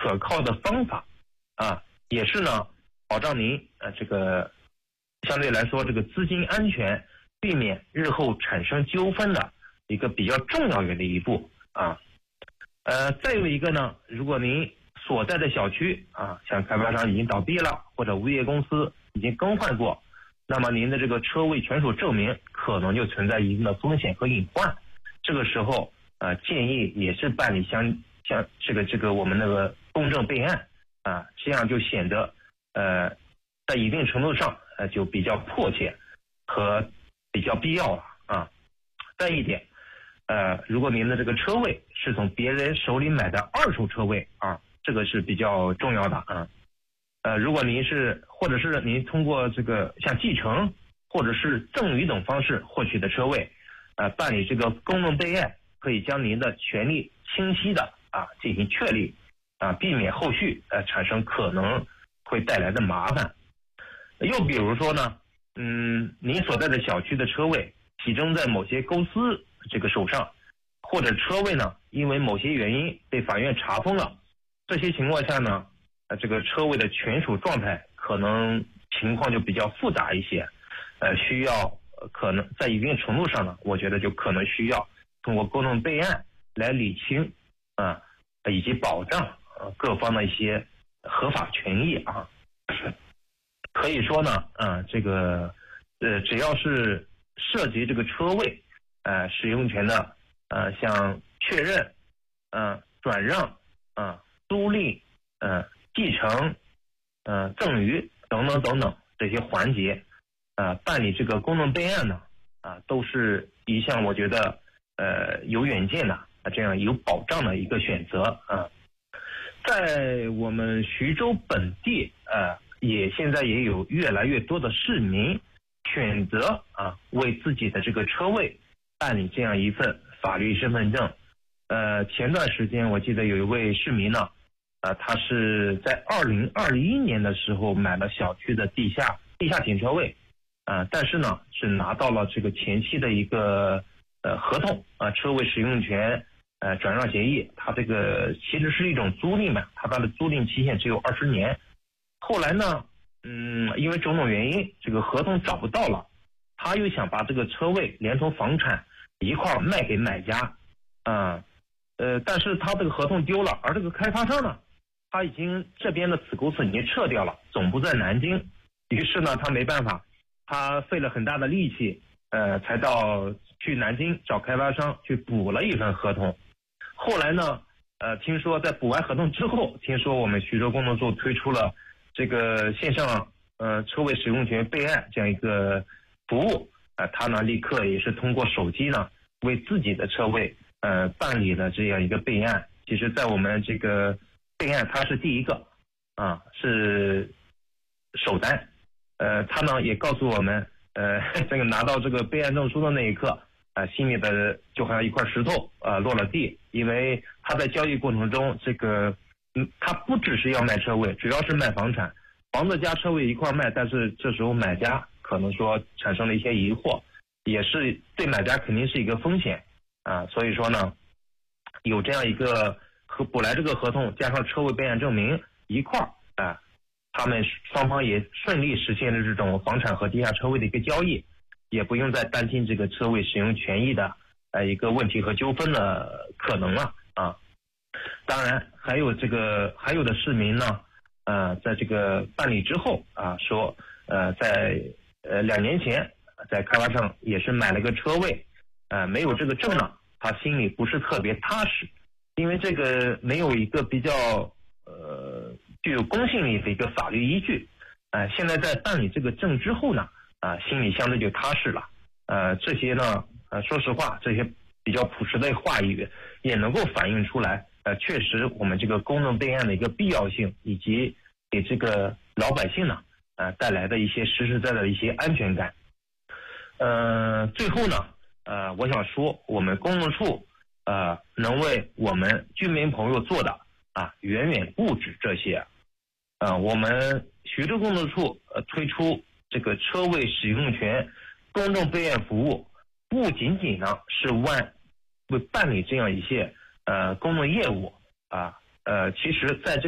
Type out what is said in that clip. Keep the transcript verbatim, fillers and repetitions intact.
可靠的方法啊，也是呢保障您呃这个相对来说这个资金安全，避免日后产生纠纷的一个比较重要的一步啊。呃，再有一个呢，如果您所在的小区啊，像开发商已经倒闭了，或者物业公司已经更换过，那么您的这个车位权属证明可能就存在一定的风险和隐患。这个时候，呃，建议也是办理相相这个这个我们那个公证备案啊，这样就显得呃，在一定程度上呃就比较迫切和比较必要了啊。再一点，呃，如果您的这个车位是从别人手里买的二手车位啊，这个是比较重要的啊。呃，如果您是或者是您通过这个像继承或者是赠与等方式获取的车位，呃，办理这个公证备案，可以将您的权利清晰的啊进行确立啊，避免后续呃产生可能会带来的麻烦。又比如说呢，嗯，您所在的小区的车位集中在某些公司这个手上，或者车位呢因为某些原因被法院查封了，这些情况下呢，呃，这个车位的权属状态可能情况就比较复杂一些，呃，需要呃可能在一定程度上呢，我觉得就可能需要通过公证备案来理清啊、呃，以及保障呃各方的一些合法权益啊。可以说呢，啊、呃，这个呃，只要是涉及这个车位呃使用权的呃，像确认、呃转让、啊、呃、租赁、呃继承、呃赠与等等等等这些环节，呃办理这个公证备案呢，啊、呃、都是一项我觉得呃有远见的啊这样有保障的一个选择啊。在我们徐州本地呃也现在也有越来越多的市民选择啊为自己的这个车位办理这样一份法律身份证。呃，前段时间我记得有一位市民呢，呃，他是在二零二一年的时候买了小区的地下地下停车位，啊、呃，但是呢是拿到了这个前期的一个呃合同啊、呃，车位使用权呃转让协议，它这个其实是一种租赁嘛，它它的租赁期限只有二十年。后来呢，嗯，因为种种原因，这个合同找不到了，他又想把这个车位连同房产一块卖给买家，啊、呃，呃，但是他这个合同丢了，而这个开发商呢，他已经这边的子公司已经撤掉了，总部在南京，于是呢，他没办法，他费了很大的力气，呃，才到去南京找开发商去补了一份合同。后来呢，呃，听说在补完合同之后，听说我们徐州公证处推出了这个线上呃车位使用权备案这样一个服务，啊、呃，他呢立刻也是通过手机呢为自己的车位呃办理了这样一个备案。其实在我们这个备案它是第一个啊，是首单，呃，他呢也告诉我们，呃，这个拿到这个备案证书的那一刻，啊、呃，心里的就好像一块石头啊、呃、落了地，因为他在交易过程中，这个嗯，他不只是要卖车位，主要是卖房产，房子加车位一块卖，但是这时候买家可能说产生了一些疑惑，也是对买家肯定是一个风险啊，所以说呢，有这样一个和补来这个合同加上车位备案证明一块儿啊。他们双方也顺利实现了这种房产和地下车位的一个交易，也不用再担心这个车位使用权益的呃一个问题和纠纷的可能了啊。当然还有这个还有的市民呢，呃，在这个办理之后啊，说呃在呃两年前在开发商也是买了个车位，呃没有这个证呢，他心里不是特别踏实，因为这个没有一个比较呃。具有公信力的一个法律依据，呃，现在在办理这个证之后呢，啊、呃，心里相对就踏实了。呃，这些呢，呃，说实话，这些比较朴实的话语也能够反映出来，呃，确实我们这个公证备案的一个必要性，以及给这个老百姓呢，呃，带来的一些实实在在的一些安全感。呃，最后呢，呃，我想说，我们公证处呃，能为我们居民朋友做的。啊，远远不止这些，啊，我们徐州公证处呃推出这个车位使用权公证备案服务，不仅仅呢是为为办理这样一些呃公证业务啊，呃，其实在这